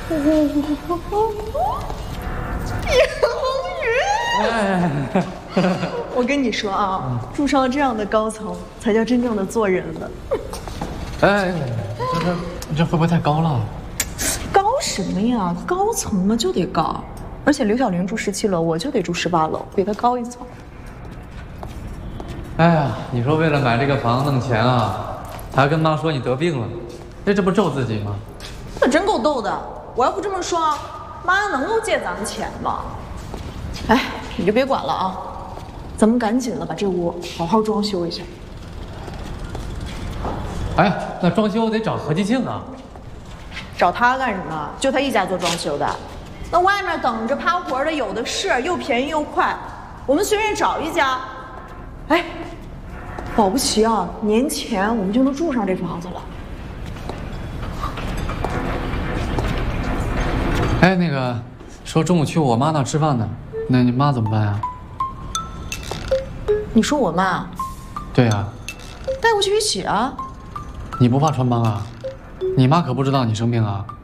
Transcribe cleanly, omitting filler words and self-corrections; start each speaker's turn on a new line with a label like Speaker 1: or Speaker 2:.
Speaker 1: 我跟你说啊，住上这样的高层，才叫真正的做人了。
Speaker 2: 哎，这会不会太高了？
Speaker 1: 高什么呀？高层嘛就得高，而且刘小玲住17楼，我就得住18楼，比她高一层。
Speaker 2: 哎呀，你说为了买这个房弄钱啊，还跟妈说你得病了，这不咒自己吗？
Speaker 1: 那真够逗的！我要不这么说，妈能够借咱们钱吗？哎，你就别管了啊，咱们赶紧了把这屋好好装修一下。
Speaker 2: 哎，那装修得找何继庆啊。
Speaker 1: 找他干什么？就他一家做装修的，那外面等着趴活的有的是，又便宜又快，我们随便找一家。哎，保不齐啊，年前我们就能住上这房子了。
Speaker 2: 哎，那个说中午去我妈那吃饭呢，那你妈怎么办呀？
Speaker 1: 你说我妈？
Speaker 2: 对呀，
Speaker 1: 带过去一起啊。
Speaker 2: 你不怕穿帮啊？你妈可不知道你生病啊。